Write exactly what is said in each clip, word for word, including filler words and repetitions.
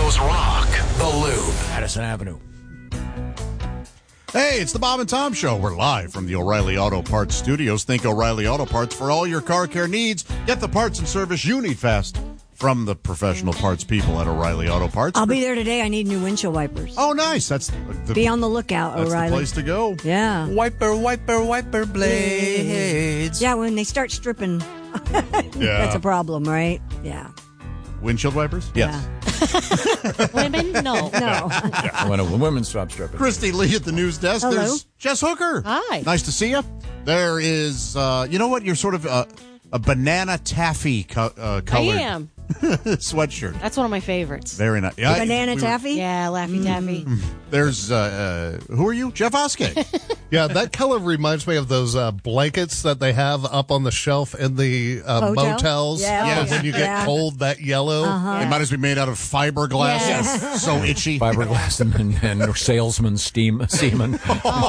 Chicago's Rock, The Loop. Madison Avenue. Hey, it's the Bob and Tom Show. We're live from the O'Reilly Auto Parts studios. Think O'Reilly Auto Parts for all your car care needs. Get the parts and service you need fast from the professional parts people at O'Reilly Auto Parts. I'll be there today. I need new windshield wipers. Oh, nice. That's the, Be on the lookout, that's O'Reilly. the place to go. Yeah. Wiper, wiper, wiper blades. Yeah, when they start stripping, Yeah. that's a problem, right? Yeah. Windshield wipers? Yes. Women, no. No. When a women stop stripping. Christy Lee at the news desk. Hello. There's Jess Hooker. Hi. Nice to see you. There is, uh, you know what? You're sort of a, a banana taffy co- uh, I colored am. sweatshirt. That's one of my favorites. Very nice. Yeah, I- Banana we were- taffy? Yeah, Laffy Taffy. There's, uh, uh, who are you? Jeff Oskey. Yeah, that color reminds me of those uh, blankets that they have up on the shelf in the uh, Motel? motels. Yeah. Yeah, Yes. when you get Yeah. cold, that yellow. Uh-huh. It might as well be made out of fiberglass. Yes. So itchy. Fiberglass and, and, and salesman steam semen.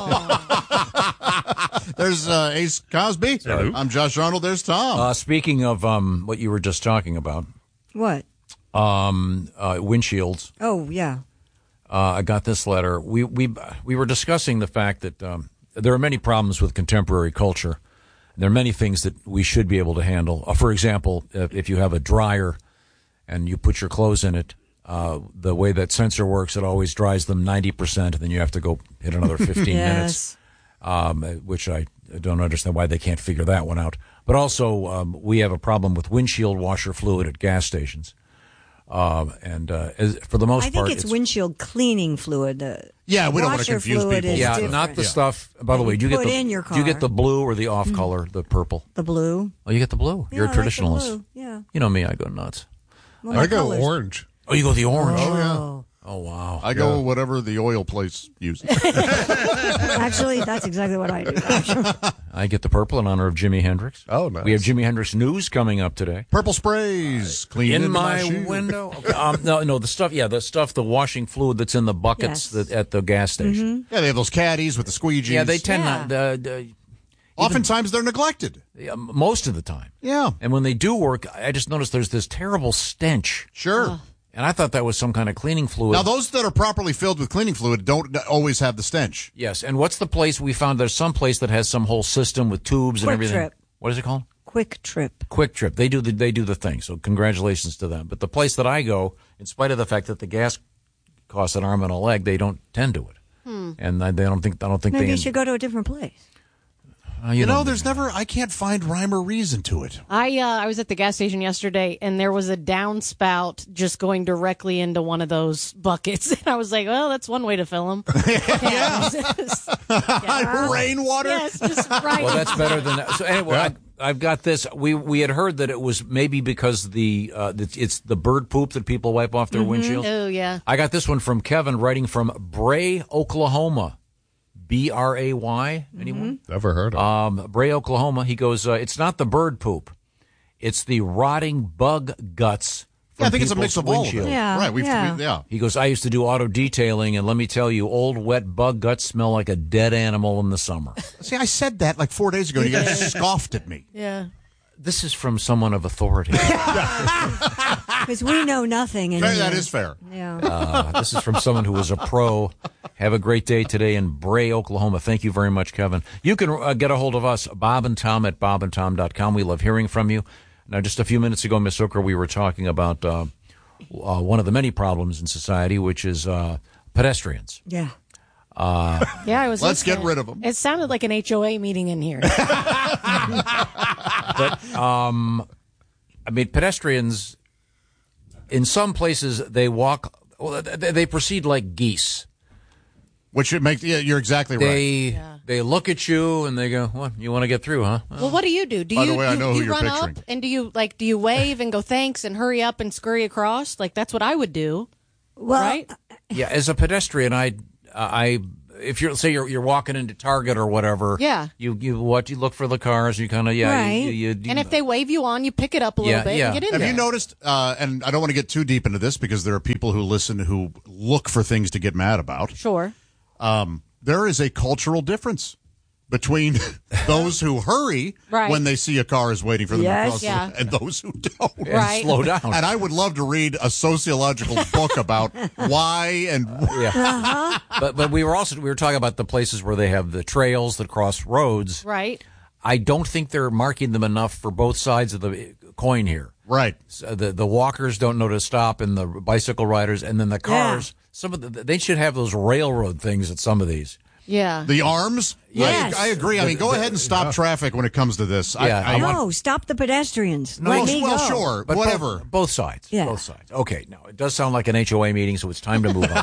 There's uh, Ace Cosby. Hello. I'm Josh Arnold. There's Tom. Uh, speaking of um, what you were just talking about, What? um, uh, windshields. Oh, yeah. Uh, I got this letter. We we we were discussing the fact that um, there are many problems with contemporary culture. There are many things that we should be able to handle. Uh, for example, if, if you have a dryer and you put your clothes in it, uh, the way that sensor works, it always dries them ninety percent, and then you have to go hit another fifteen minutes, Yes. um, which I don't understand why they can't figure that one out. But also, um, we have a problem with windshield washer fluid at gas stations. Um, and uh, as, for the most I think part, it's, windshield cleaning fluid. The Yeah, we don't want to washer confuse fluid people. is yeah, different. not the Yeah. stuff. By the That way, you do you get put the in your do you get car. the blue or the off color, the purple? The blue. Oh, you get the blue. Yeah, You're a I like the traditionalist. blue. Yeah. You know me. I go nuts. Well, my I go colors. orange. Oh, you go the orange. Oh, yeah. Oh. Oh, wow. I go whatever the oil place uses. Actually, that's exactly what I do. Actually. I get the purple in honor of Jimi Hendrix. Oh, nice. We have Jimi Hendrix news coming up today. Purple sprays. Clean In into my shoe. window. Okay, um, no, no, the stuff. Yeah, the stuff, the washing fluid that's in the buckets Yes. that, at the gas station. Yeah, they have those caddies with the squeegees. Yeah, they tend Yeah. not. Uh, uh, Oftentimes they're neglected. yeah, most of the time. Yeah, And when they do work, I just noticed there's this terrible stench. sure. And I thought that was some kind of cleaning fluid. Now, those that are properly filled with cleaning fluid don't always have the stench. Yes, and what's the place we found? There's some place that has some whole system with tubes and Quick everything. Trip. What is it called? Quick Trip. Quick Trip. They do the they do the thing. So congratulations to them. But the place that I go, in spite of the fact that the gas costs an arm and a leg, they don't tend to it. And I, they don't think I don't think Maybe they. you should go to a different place. Uh, You, know, don't- there's never, I can't find rhyme or reason to it. I uh, I was at the gas station yesterday, and there was a downspout just going directly into one of those buckets. And I was like, well, that's one way to fill them. yeah. Rainwater? Yes, just right. Well, that's better than that. So anyway, I, I've got this. We we had heard that it was maybe because the uh, that it's the bird poop that people wipe off their windshield. Oh, yeah. I got this one from Kevin, writing from Bray, Oklahoma. B R A Y. Anyone? Never heard of it. Um, Bray, Oklahoma. He goes, uh, it's not the bird poop. It's the rotting bug guts from Yeah, I think it's a people's mix of all of windshield. it. Yeah, Right, we've, yeah. we, yeah. He goes, I used to do auto detailing, and let me tell you, old wet bug guts smell like a dead animal in the summer. See, I said that like four days ago, and you guys scoffed at me. Yeah. This is from someone of authority. Because we know nothing. In Fair, here. that is fair. Yeah. Uh, this is from someone who is a pro. Have a great day today in Bray, Oklahoma. Thank you very much, Kevin. You can uh, get a hold of us, Bob and Tom at bob and tom dot com. We love hearing from you. Now, just a few minutes ago, Miss Hooker, we were talking about uh, uh, one of the many problems in society, which is uh, pedestrians. Yeah. Yeah, I was. Let's get listening. rid of 'em. It sounded like an H O A meeting in here. But, um, I mean, pedestrians, in some places, they walk, well, they, they proceed like geese. Which should make, yeah, you're exactly right. They they look at you and they go, "What? You want to get through, huh?" Well, what do you do? Do By you, the way, I you, know who you you're run picturing. up and do you like do you wave and go thanks and hurry up and scurry across? Like that's what I would do, Well, right? Yeah, as a pedestrian, I, I, if you're say you're you're walking into Target or whatever, Yeah. you you what you look for the cars, you kind of yeah, Right. you, you, you, And if they wave you on, you pick it up a little Yeah, bit yeah. and get in Have there. you noticed, uh, and I don't want to get too deep into this because there are people who listen who look for things to get mad about. Sure. Um, there is a cultural difference. between those who hurry Right. when they see a car is waiting for them Yes. to cross, Yeah. and those who don't. And Right. slow down. And I would love to read a sociological book about why and Yeah. But but we were also we were talking about the places where they have the trails that cross roads. Right. I don't think they're marking them enough for both sides of the coin here. right. So the the walkers don't know to stop, and the bicycle riders, and then the cars. Some of the, they should have those railroad things at some of these. Yeah. The arms? Yes. I, I agree. I mean, go ahead and stop traffic when it comes to this. Yeah, I, I I want, No, stop the pedestrians. no, Let me well, go. sure, But whatever. Both, both sides. Yeah. Both sides. Okay. Now it does sound like an H O A meeting, so it's time to move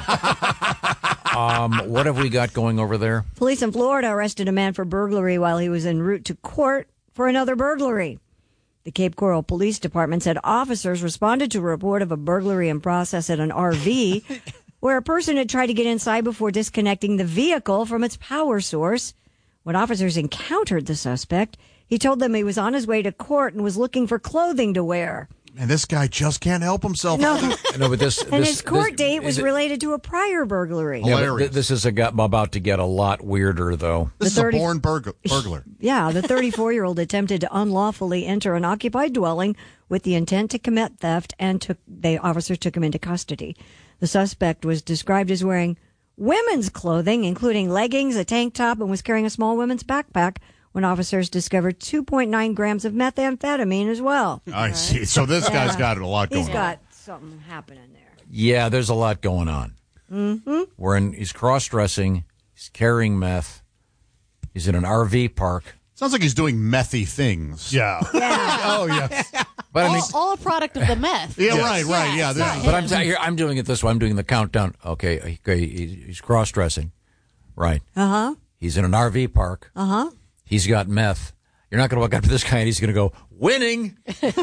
on. um, what have we got going over there? Police in Florida arrested a man for burglary while he was en route to court for another burglary. The Cape Coral Police Department said officers responded to a report of a burglary in process at an R V where a person had tried to get inside before disconnecting the vehicle from its power source. When officers encountered the suspect, he told them he was on his way to court and was looking for clothing to wear. And this guy just can't help himself. No, No, but this and this, his court this- date is was it- related to a prior burglary. Yeah, but Hilarious. th- this is a, got- about to get a lot weirder, though. This The is thirty a born burg- burglar. Yeah, the thirty-four-year-old attempted to unlawfully enter an occupied dwelling with the intent to commit theft, and took the officers took him into custody. The suspect was described as wearing women's clothing, including leggings, a tank top, and was carrying a small women's backpack when officers discovered two point nine grams of methamphetamine as well. I see. So this guy's got a lot going He's on. got something happening there. Yeah, there's a lot going on. Mm-hmm. We're in, he's cross-dressing. He's carrying meth. He's in an R V park. Sounds like he's doing methy things. Yeah. Yeah. Oh, yes. But I mean, all, all a product of the meth. Yeah, right, right. Yeah, Yeah, it's this- not but I'm t- here, I'm doing it this way. I'm doing the countdown. Okay, okay he- he's cross-dressing. Right. Uh-huh. He's in an R V park. Uh-huh. He's got meth. You're not going to walk up to this guy and he's going to go, winning.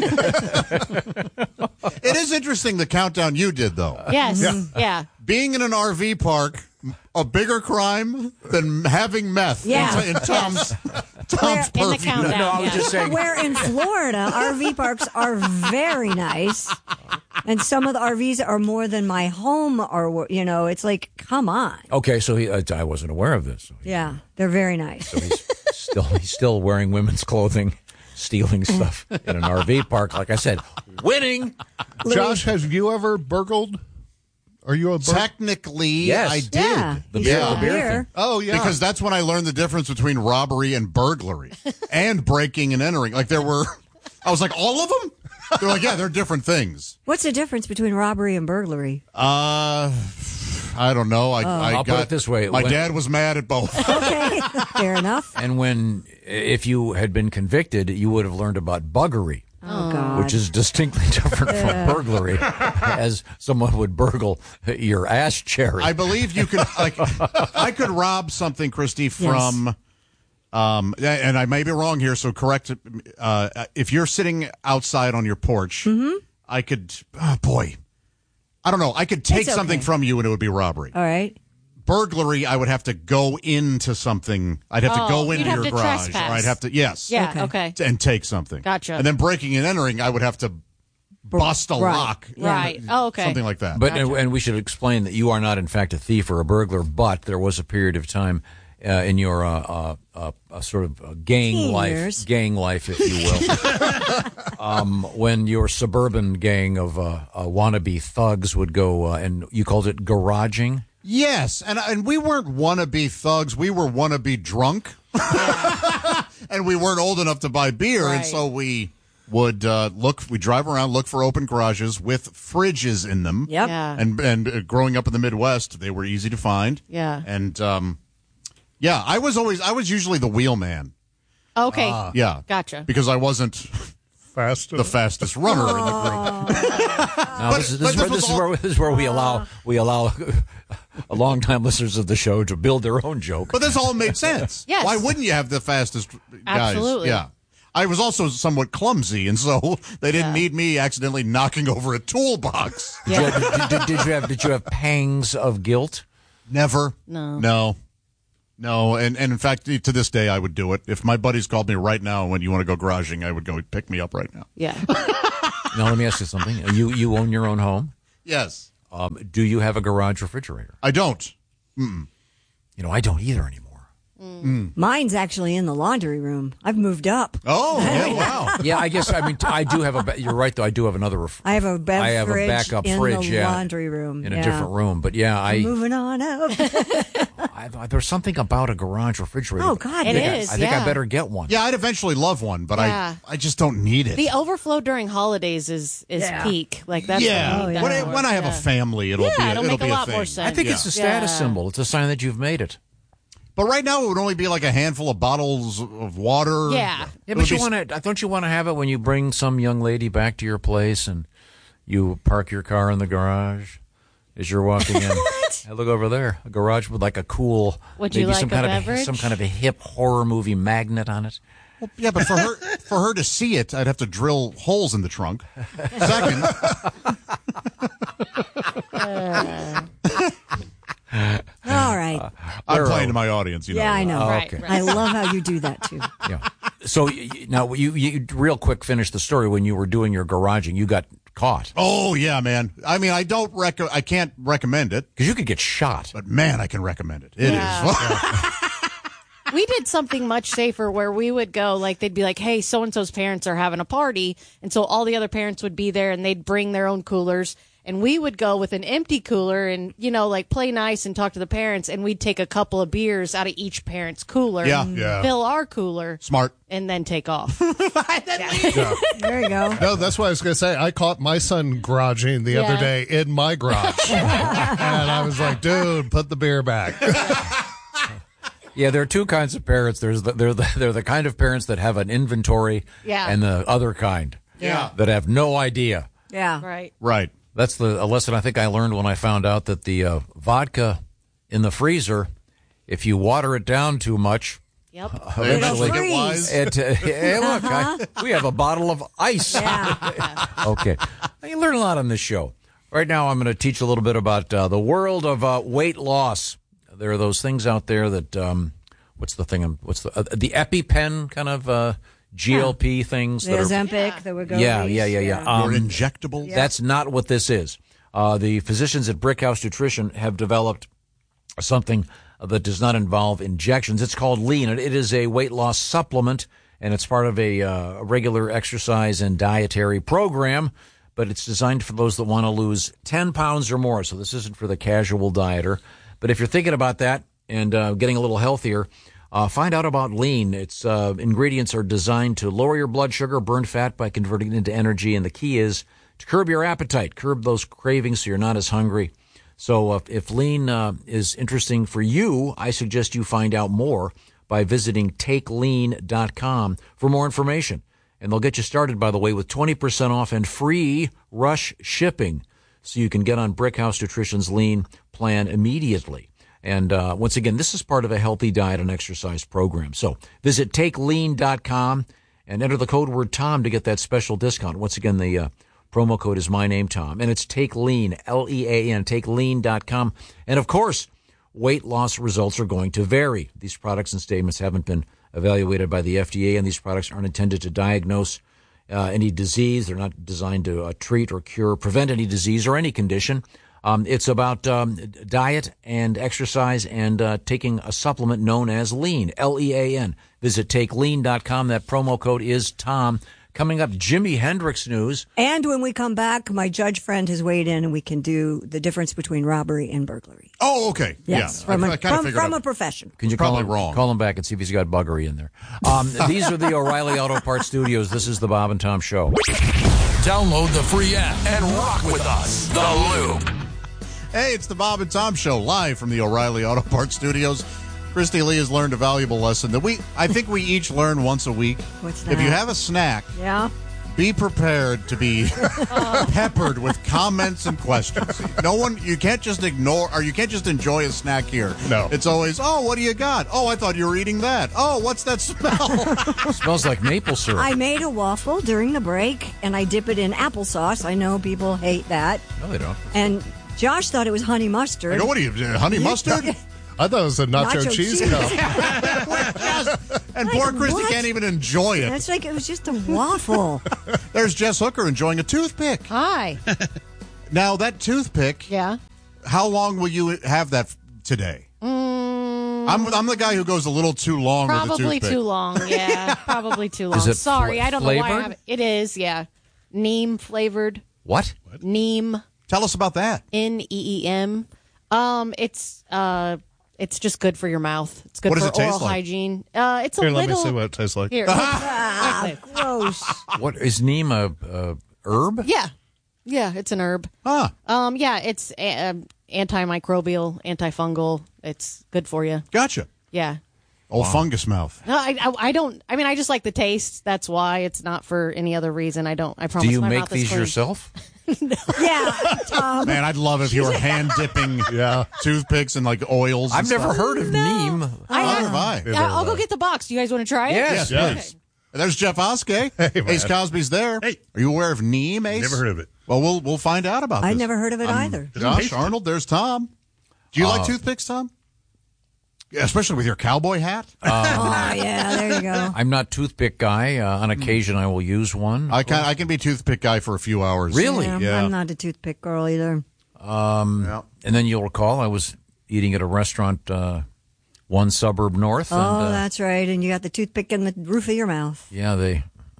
It is interesting the countdown you did, though. Yes. Yeah. Being in an R V park, a bigger crime than having meth. Yeah. In, in Tom's, Tom's Where- In the purview. countdown. No, I was yeah. just saying. Where in Florida, R V parks are very nice. And some of the R Vs are more than my home are, you know, it's like, come on. Okay, so he, uh, I wasn't aware of this. So Yeah, they're very nice. he's still he's still wearing women's clothing, stealing stuff in an R V park. Like I said, winning. Josh, have you ever burgled? Are you a burglar? Technically, Yes. I did. Yeah. The you beer- saw the beer beer. thing. Oh, yeah. Because that's when I learned the difference between robbery and burglary and breaking and entering. Like there were, I was like, all of them? They're like, yeah, they're different things. What's the difference between robbery and burglary? Uh, I don't know. I, I I'll put got, it this way. My When- dad was mad at both. Okay, fair enough. And when, if you had been convicted, you would have learned about buggery, Oh, God. which is distinctly different from burglary, as someone would burgle your ass cherry. I believe you could, like, I could rob something, Christy, from, um, and I may be wrong here, so correct. Uh, if you're sitting outside on your porch, Mm-hmm. I could, oh boy, I don't know. I could take It's something okay. from you and it would be robbery. All right. Burglary, I would have to go into something. I'd have Oh, to go you'd into have your to garage, trespass. or I'd have to, yes, Yeah. Okay. Okay. and take something. Gotcha. And then breaking and entering, I would have to bust a right. lock, Right. Oh, okay. something like that. But and, and we should explain that you are not, in fact, a thief or a burglar. But there was a period of time uh, in your uh, uh, uh, uh, sort of uh, gang Teen life, years. gang life, if you will, um, when your suburban gang of uh, uh, wannabe thugs would go, uh, and you called it garaging. Yes, and and we weren't wannabe thugs. We were wannabe drunk, and we weren't old enough to buy beer, and Right. so we would uh, look. We drive around, look for open garages with fridges in them. Yep. Yeah. And and uh, growing up in the Midwest, they were easy to find. Yeah. And um, yeah, I was always I was usually the wheelman. Okay. Yeah, Gotcha. Because I wasn't Fast. the fastest runner in the group. Now, this is, this, but is where, this was this, is all- where, this is where we allow we allow a longtime listeners of the show to build their own joke. But this all made sense. Yes. Why wouldn't you have the fastest guys? Absolutely. Yeah. I was also somewhat clumsy, and so they didn't Yeah. need me accidentally knocking over a toolbox. Did, you, did, did, did you have did you have pangs of guilt? Never. No. No. No. And, and in fact, to this day, I would do it. If my buddies called me right now when you want to go garaging, I would go pick me up right now. Yeah. Now let me ask you something. You you own your own home. Yes. Um, do you have a garage refrigerator? I don't. You know, I don't either anymore. Mm. Mine's actually in the laundry room. I've moved up. Oh, yeah, wow. Yeah, I guess, I mean, I do have a, ba- you're right, though, I do have another, ref- I have a bev I have a fridge backup in fridge, the yeah, laundry room. in yeah. a different room. But yeah, I, Moving on up. I, I there's something about a garage refrigerator. Oh, God, It yes. is, I think I yeah. better get one. Yeah, I'd eventually love one, but Yeah. I I just don't need it. The overflow during holidays is is Yeah. peak. Like that's yeah. what we need When, that I, for. when I have Yeah. a family, it'll Yeah, be a, it'll make be a lot thing. more sense. I think Yeah. it's a status Yeah. symbol. It's a sign that you've made it. But right now, it would only be like a handful of bottles of water. Yeah. Yeah, It but would you be- want to? Don't you want to have it when you bring some young lady back to your place and you park your car in the garage as you're walking in? I look over there, a garage with like a cool, Would maybe you like some a kind of beverage? some kind of a hip horror movie magnet on it. Well, yeah, but for her for her to see it, I'd have to drill holes in the trunk. Second, All right. I'm Where playing are to my audience. You know. Yeah, I know. Right, okay. right. I love how you do that, too. Yeah. So y- y- now you, you real quick finish the story. When you were doing your garaging, you got caught Oh yeah, man. I mean, I don't rec- I can't recommend it, because you could get shot. but man, I can recommend it. It is. Yeah. We did something much safer where we would go, like, they'd be like, hey, so and so's parents are having a party. And so all the other parents would be there and they'd bring their own coolers. And we would go with an empty cooler and, you know, like play nice and talk to the parents. And we'd take a couple of beers out of each parent's cooler, Yeah, yeah. fill our cooler, Smart. and then take off. There you go. No, that's what I was going to say. I caught my son garaging the Yeah. other day in my garage. And I was like, dude, put the beer back. Yeah, there are two kinds of parents. There's the, they're the, they're the kind of parents that have an inventory, Yeah. and the other kind, Yeah. that have no idea. Yeah. Right. Right. That's the a lesson I think I learned when I found out that the uh, vodka in the freezer, if you water it down too much, Yep. eventually Get freeze. wise. it. Uh, hey, look, I, we have a bottle of ice. Yeah. Okay, you learn a lot on this show. Right now, I'm going to teach a little bit about uh, the world of uh, weight loss. There are those things out there that um, what's the thing? I'm- What's the uh, the EpiPen kind of uh, G L P things? The that are, Ozempic, the Wegovy. yeah, yeah, yeah, yeah. Or Um, injectable. That's not what this is. Uh, the physicians at Brickhouse Nutrition have developed something that does not involve injections. It's called Lean. It it is a weight loss supplement, and it's part of a uh, regular exercise and dietary program, but it's designed for those that want to lose ten pounds or more. So this isn't for the casual dieter. But if you're thinking about that and uh, getting a little healthier, Uh, find out about Lean. Its uh, ingredients are designed to lower your blood sugar, burn fat by converting it into energy, and the key is to curb your appetite, curb those cravings so you're not as hungry. So uh, if Lean uh, is interesting for you, I suggest you find out more by visiting take lean dot com for more information. And they'll get you started, by the way, with twenty percent off and free rush shipping, so you can get on Brickhouse Nutrition's Lean plan immediately. And uh, once again, this is part of a healthy diet and exercise program. So visit take lean dot com and enter the code word Tom to get that special discount. Once again, the uh, promo code is my name, Tom. And it's TakeLean, L E A N, take lean dot com. And, of course, weight loss results are going to vary. These products and statements haven't been evaluated by the F D A, and these products aren't intended to diagnose uh, any disease. They're not designed to uh, treat or cure, prevent any disease or any condition. Um, it's about um, diet and exercise and uh, taking a supplement known as Lean, L E A N. Visit take lean dot com. That promo code is Tom. Coming up, Jimi Hendrix news. And when we come back, my judge friend has weighed in, and we can do the difference between robbery and burglary. Oh, okay. Yes, Yeah. from, I, a, I kind of from, figured from out. a professional. Can you Probably call him, wrong. call him back and see if he's got buggery in there? Um, these are the O'Reilly Auto Parts Studios. This is the Bob and Tom Show. Download the free app and rock with us. The Loop. Hey, it's the Bob and Tom Show, live from the O'Reilly Auto Parts Studios. Christy Lee has learned a valuable lesson that we, I think we each learn once a week. What's If you that? have a snack, Yeah. be prepared to be peppered with comments and questions. No one, you can't just ignore, or you can't just enjoy a snack here. No. It's always, oh, what do you got? Oh, I thought you were eating that. Oh, what's that smell? Smells like maple syrup. I made a waffle during the break, and I dip it in applesauce. I know people hate that. no, they don't. And Josh thought it was honey mustard. I go, what are you, uh, honey mustard? I thought it was a nacho, Nacho cheese, cheese. cup. And Like, poor Christy what? can't even enjoy it. It's like it was just a waffle. There's Jess Hooker enjoying a toothpick. Hi. Now, that toothpick, Yeah. how long will you have that f- today? Mm, I'm I'm the guy who goes a little too long with the Probably toothpick. too long. Yeah, probably too long. Is it Sorry, fla- I don't know why I flavored? have it. It is, yeah. Neem flavored. What? Neem. Tell us about that. N E E M. Um, it's uh, it's just good for your mouth. It's good What does for it taste oral like? hygiene. Uh, it's a Here, little. let me see what it tastes like. Here. Ah, gross. What is neem a, a herb? Yeah, yeah, it's an herb. Huh. Um, yeah, it's uh, antimicrobial, antifungal. It's good for you. Gotcha. Yeah. Old fungus mouth. No, I, I, I don't. I mean, I just like the taste. That's why. It's not for any other reason. I don't. I promise. Do you my make mouth is these clean. yourself? Yeah, Tom. Man, I'd love if you were hand dipping Yeah. toothpicks and like oils. and I've never stuff. heard of neem. I Neither have. have I. Yeah. I'll go get the box. Do you guys want to try it? Yes. Yes, please. And there's Jeff Oskey. Hey, man. Ace Cosby's there. Hey. Are you aware of neem, Ace? Never heard of it. Well, we'll we'll find out about I'd this. never heard of it Um, either. Josh Arnold, there's Tom. Do you Uh, like toothpicks, Tom? Yeah, especially with your cowboy hat. Oh, yeah, there you go. I'm not toothpick guy. Uh, on occasion, I will use one. I can I can be toothpick guy for a few hours. Really? Yeah, Yeah. I'm not a toothpick girl either. Yeah. And then you'll recall I was eating at a restaurant uh, one suburb north. Oh, and, uh, that's right. And you got the toothpick in the roof of your mouth. yeah, they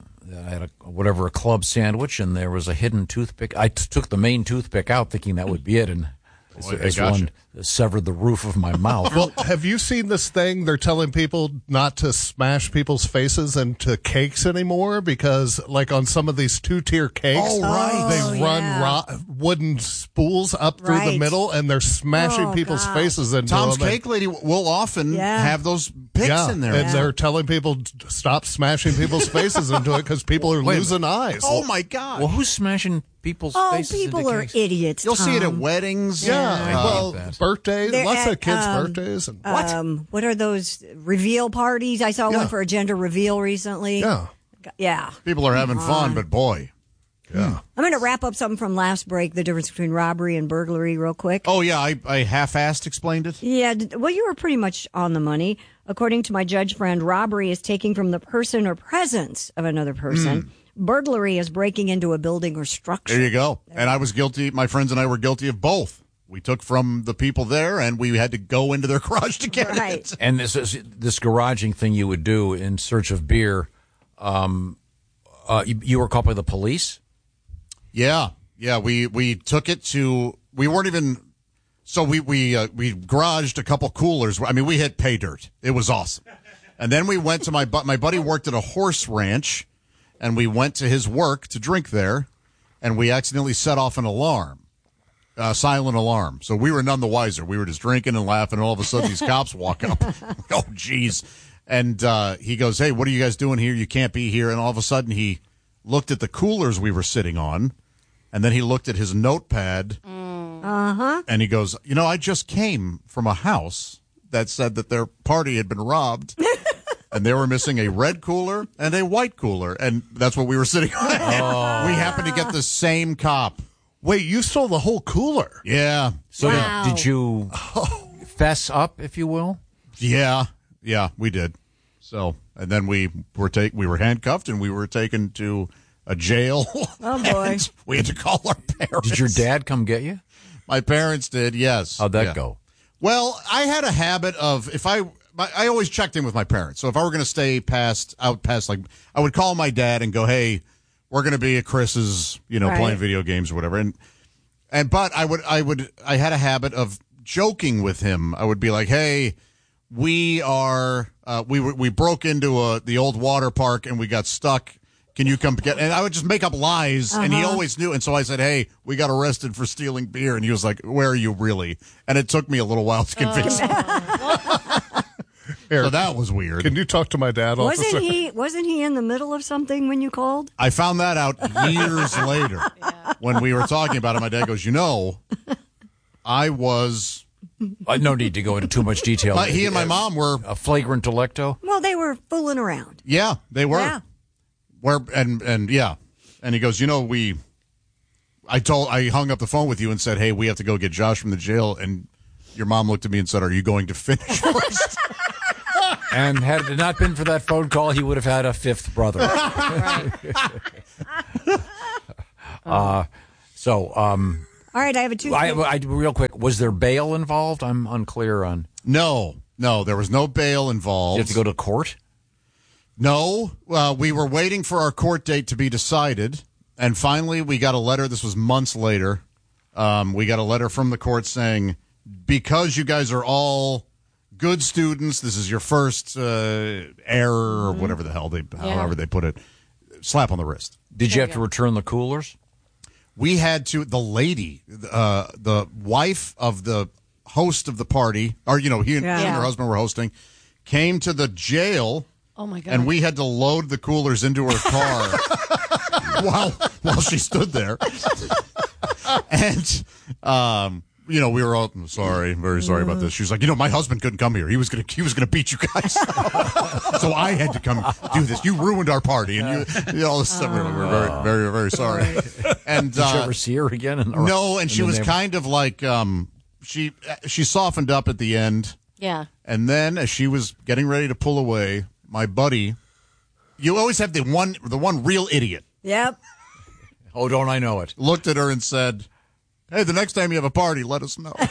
I had a whatever a club sandwich, and there was a hidden toothpick. I t- took the main toothpick out, thinking that would be it, and as, Boy, I as gotcha. one severed the roof of my mouth. Well, have you seen this thing? They're telling people not to smash people's faces into cakes anymore because, like, on some of these two-tier cakes, Oh, right. they Oh, run yeah. ro- wooden spools up through the Right. middle, and they're smashing Oh, people's God. faces into Tom's them. and- Cake Lady will often Yeah. have those picks yeah, in there. and they're telling people to stop smashing people's faces into it because people are Wait a losing eyes. Oh my God! Well, who's smashing people's Oh, faces people into are cakes? idiots. You'll see it at Tom. weddings. yeah, I well, hate that. birthdays, They're lots at, of kids' um, birthdays. And, Um, what are those reveal parties? I saw Yeah. one for a gender reveal recently. yeah, Yeah. People are having fun, but boy. yeah. I'm going to wrap up something from last break, the difference between robbery and burglary, real quick. Oh yeah, I, I half-assed explained it. Yeah, d- well, you were pretty much on the money. According to my judge friend, robbery is taking from the person or presence of another person. Burglary is breaking into a building or structure. There you go. And I was guilty. My friends and I were guilty of both. We took from the people there, and we had to go into their garage to get Right. it. And this is this garaging thing you would do in search of beer. Um, uh, you, you were caught by the police. Yeah, yeah. We we took it to. We weren't even. So we we uh, we garaged a couple coolers. I mean, we hit pay dirt. It was awesome. And then we went to my bu- my buddy worked at a horse ranch, and we went to his work to drink there, and we accidentally set off an alarm. Uh, silent alarm. So we were none the wiser. We were just drinking and laughing, and all of a sudden these cops walk up. Oh, geez. And uh, he goes, hey, what are you guys doing here? You can't be here. And all of a sudden he looked at the coolers we were sitting on, and then he looked at his notepad, Uh-huh. and he goes, you know, I just came from a house that said that their party had been robbed, and they were missing a red cooler and a white cooler, and that's what we were sitting on. Oh. We happened to get the same cop. Wait, you stole the whole cooler? Yeah. So Wow. did you fess up, if you will? Yeah, yeah, we did. So, and then we were take we were handcuffed and we were taken to a jail. Oh, boy. And we had to call our parents. Did your dad come get you? My parents did. Yes. How'd that Yeah. go? Well, I had a habit of if I my, I always checked in with my parents. So if I were going to stay past out past like I would call my dad and go, "Hey, we're going to be at Chris's, you know, Right. playing video games or whatever." And and but I would I would I had a habit of joking with him. I would be like, "Hey, we are uh, we were, we broke into a the old water park and we got stuck. Can you come get?" And I would just make up lies, and he always knew. And so I said, "Hey, we got arrested for stealing beer," and he was like, "Where are you really?" And it took me a little while to convince him. So that was weird. Can you talk to my dad, officer? Wasn't he wasn't he in the middle of something when you called? I found that out years later when we were talking about it. My dad goes, "You know, I was." Uh, no need to go into too much detail. Uh, he and my mom were. A flagrant delicto. Well, they were fooling around. Yeah, they were. Yeah. Where and and yeah, and he goes, "You know, we." I told I hung up the phone with you and said, "Hey, we have to go get Josh from the jail." And your mom looked at me and said, "Are you going to finish first?" And had it not been for that phone call, he would have had a fifth brother. uh, so, um, All right, I have a toothpick. I, I, real quick, was there bail involved? I'm unclear on. No, no, there was no bail Did involved. you have to go to court? No, uh, we were waiting for our court date to be decided, and finally we got a letter. This was months later. Um, we got a letter from the court saying, because you guys are all good students, this is your first uh, error or whatever the hell they, Yeah. however they put it, slap on the wrist. Did you have to return the coolers? We had to, the lady, uh, the wife of the host of the party, or, you know, he and, Yeah. she and her husband were hosting, came to the jail. Oh, my God. And we had to load the coolers into her car while while she stood there. And, um, you know, we were all sorry, very sorry about this. She was like, you know, my husband couldn't come here. He was gonna he was gonna beat you guys. So I had to come do this. You ruined our party, and you, you know, all this stuff. We were very, very, very sorry. And Did you uh, ever see her again? In the, no, and in she the was name- kind of like um, she she softened up at the end. Yeah. And then, as she was getting ready to pull away, my buddy, you always have the one, the one real idiot, Yep. Oh, don't I know it? looked at her and said, "Hey, the next time you have a party, let us know."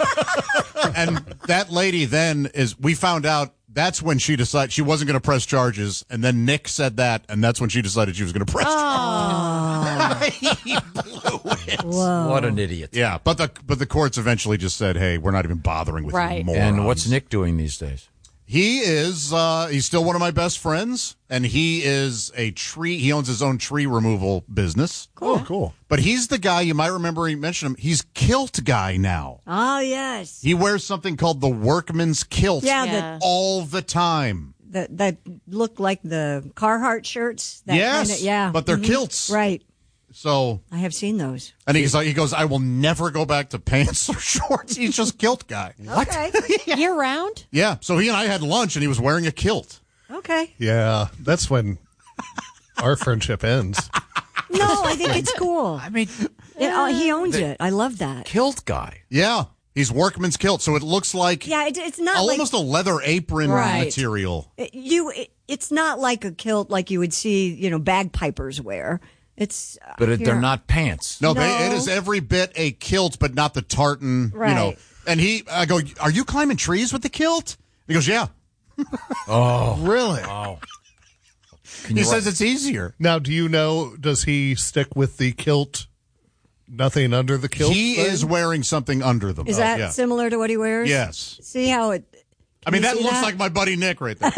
And that lady then is, we found out that's when she decided she wasn't going to press charges. And then Nick said that, and that's when she decided she was going to press charges. He blew it. Whoa. What an idiot. Yeah, but the but the courts eventually just said, "Hey, we're not even bothering with Right. you more." And what's Nick doing these days? He is, uh, he's still one of my best friends, and he is a tree, he owns his own tree removal business. Oh, cool. But he's the guy, you might remember he mentioned him, he's kilt guy now. Oh, yes. He wears something called the workman's kilt Yeah, Yeah. all the time. the, the, that look like the Carhartt shirts. That Yes, kinda, yeah. but they're Mhm. kilts. Right. So, I have seen those. and he's like, he goes, I will never go back to pants or shorts. He's just kilt guy. Okay. Year round? Yeah, so he and I had lunch, and he was wearing a kilt. Okay. Yeah, that's when our friendship ends. No, I think it's cool. I mean, It, uh, he owns it. I love that. kilt guy. Yeah, he's workman's kilt, so it looks like Yeah, it, it's not like almost a leather apron Right. material. it- you. It, it's not like a kilt like you would see, you know, bagpipers wear. It's uh, But it, they're here. not pants. No, No. They, it is every bit a kilt, but not the tartan. You know, Right. and he, I go, "Are you climbing trees with the kilt?" He goes, "Yeah." Really? Oh. He says it's easier. Now, do you know, does he stick with the kilt, nothing under the kilt? He thing? is wearing something under them. Is though, that yeah. similar to what he wears? Yes. See how it. I mean, you that see looks that? like my buddy Nick right there.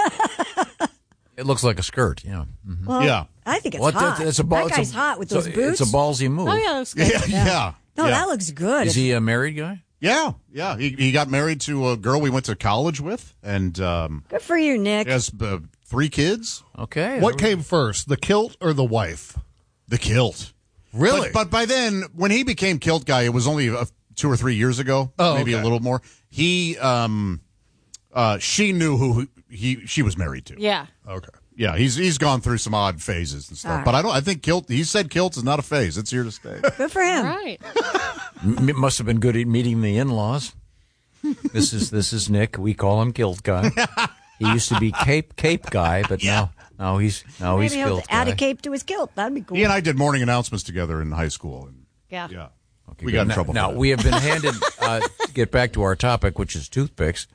It looks like a skirt, yeah. Well, Yeah. I think it's What, hot. it's a ball, that it's guy's a, hot with so those boots. It's a ballsy move. Oh, yeah, looks good. yeah, yeah. No, yeah. that looks good. Is he a married guy? Yeah, yeah. He, he got married to a girl we went to college with, and um, Good for you, Nick. he has uh, three kids. Okay. What came first, the kilt or the wife? The kilt. Really? But, but by then, when he became kilt guy, it was only uh, two or three years ago, Oh, maybe okay. a little more. He, um, uh, she knew who he she was married to. Yeah. Okay. Yeah, he's he's gone through some odd phases and stuff. All But I don't. I think kilt. He said kilt is not a phase. It's here to stay. Good for him. Right. M- it must have been good at meeting the in-laws. This is this is Nick. We call him kilt guy. He used to be cape cape guy, but now now he's now he's Maybe he'll kilt add guy. a cape to his kilt. That'd be cool. He and I did morning announcements together in high school. And Yeah. yeah, Okay, we good. got in now, trouble. Now for that. we have been handed. Uh, to get back to our topic, which is toothpicks.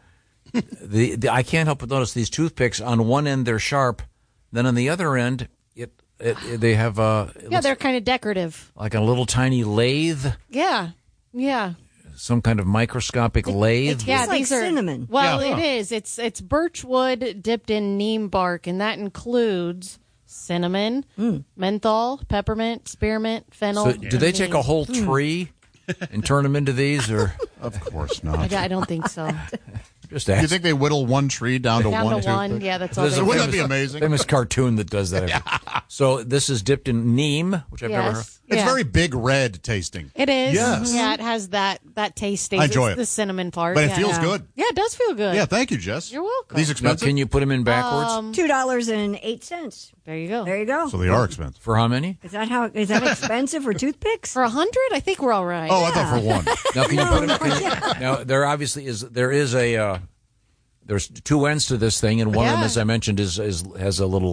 The, the I can't help but notice these toothpicks. On one end they're sharp, then on the other end it, it, it they have uh it Yeah, looks they're kind of decorative. like a little tiny lathe, Yeah. Yeah. some kind of microscopic lathe. Yeah, It's like these are cinnamon. Well, Yeah. it is. It's it's birch wood dipped in neem bark, and that includes cinnamon, menthol, peppermint, spearmint, fennel. So do they and take neem. a whole tree and turn them into these, or of course I, not. d- I don't think so. just Do you ask? think they whittle one tree down to Down one to one. toothpick? Yeah, that's all. There's They a do. Wouldn't that famous- be amazing? Famous cartoon that does that. So this is dipped in neem, which I've never heard. Yes. It's Yeah. very big red tasting, It is. Yes. Yeah, it has that that taste. I enjoy It's it. The cinnamon part. but it yeah. feels Yeah. good. Yeah, it does feel good. Yeah, thank you, Jess. You're welcome. Are these Now, expensive? can you put them in backwards? Two dollars and eight cents. There you go. There you go. so they are expensive. For how many? Is that how? Is that expensive for toothpicks? For a hundred, I think we're all right. Oh, I thought for one. Now, can you put them? Can you, now, there obviously is there is a uh, there's two ends to this thing, and one of them, Yeah. as I mentioned, is, is has a little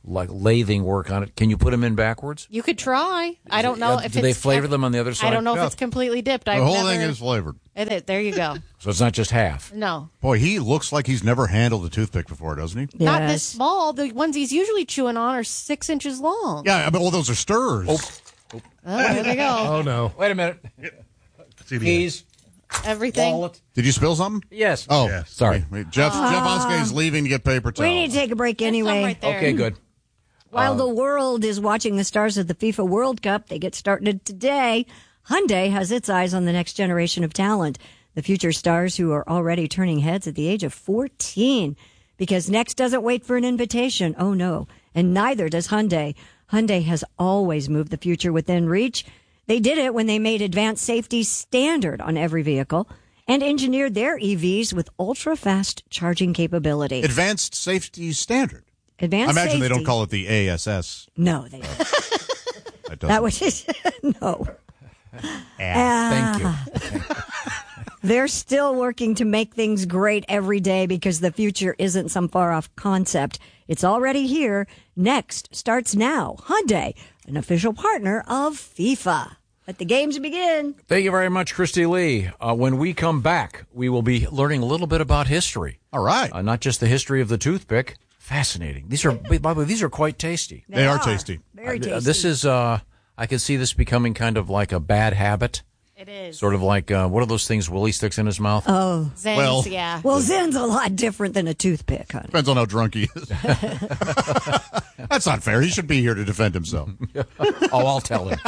like lathing work on it. Can you put them in backwards? You could try. I don't know Uh, if do it's, they flavor them on the other side? I don't know Yeah. if it's completely dipped. I've The whole never, thing is flavored. It is. There you go. So it's not just half. No. Boy, he looks like he's never handled a toothpick before, doesn't he? Not this Yes. small. The ones he's usually chewing on are six inches long. Yeah, I mean, all those are stirrers. Oh, there they go. Oh, no. Wait a minute. Peas, Everything. wallet. Did you spill something? Yes. Oh, Yes. Sorry. Wait, wait. Jeff, Jeff Oskey is leaving to get paper towels. We need to take a break There's some anyway. right there. Okay, good. While the world is watching the stars of the FIFA World Cup, they get started today. Hyundai has its eyes on the next generation of talent, the future stars who are already turning heads at the age of fourteen. Because next doesn't wait for an invitation. Oh, no. And neither does Hyundai. Hyundai has always moved the future within reach. They did it when they made advanced safety standard on every vehicle and engineered their E Vs with ultra-fast charging capability. Advanced safety standard. Advanced I imagine they safety. don't call it the A S S. No, they don't. That doesn't. That was no. Thank you. They're still working to make things great every day because the future isn't some far off concept. It's already here. Next starts now. Hyundai, an official partner of FIFA. Let the games begin. Thank you very much, Christy Lee. Uh, when we come back, we will be learning a little bit about history. All right. Uh, not just the history of the toothpick. Fascinating. These are, by the way, these are quite tasty. They are tasty. Very Uh, tasty. This is, uh, I can see this becoming kind of like a bad habit. It is. Sort of like, uh, what are those things Willie sticks in his mouth? Oh. Zens, Well- yeah. Well, Zen's a lot different than a toothpick, honey. Depends on how drunk he is. That's not fair. He should be here to defend himself. Oh, I'll tell him.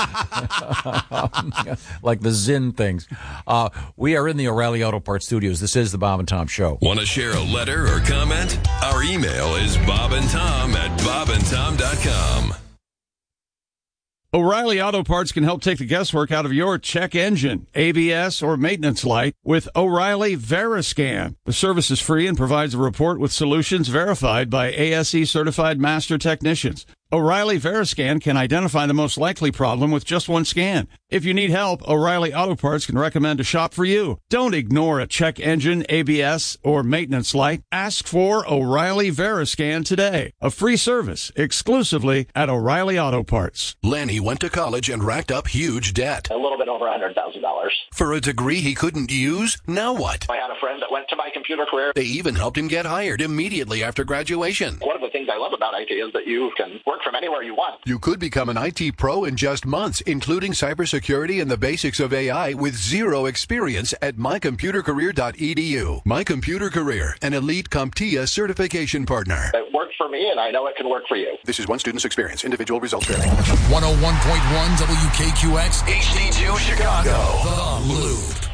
Like the Zin things. Uh, we are in the O'Reilly Auto Parts studios. This is the Bob and Tom Show. Want to share a letter or comment? Our email is bobandtom at bobandtom dot com. O'Reilly Auto Parts can help take the guesswork out of your check engine, A B S, or maintenance light with O'Reilly Veriscan. The service is free and provides a report with solutions verified by A S E certified master technicians. O'Reilly Veriscan can identify the most likely problem with just one scan. If you need help, O'Reilly Auto Parts can recommend a shop for you. Don't ignore a check engine, A B S, or maintenance light. Ask for O'Reilly Veriscan today. A free service exclusively at O'Reilly Auto Parts. Lanny went to college and racked up huge debt. A little bit over one hundred thousand dollars. For a degree he couldn't use? Now what? I had a friend that went to my computer career. They even helped him get hired immediately after graduation. One of the things I love about I T is that you can work from anywhere you want. You could become an I T pro in just months, including cybersecurity and the basics of A I with zero experience at my computer career dot e d u. My Computer Career, an elite CompTIA certification partner. It worked for me, and I know it can work for you. This is one student's experience. Individual results vary. one oh one point one W K Q X H D two Chicago. The Loop.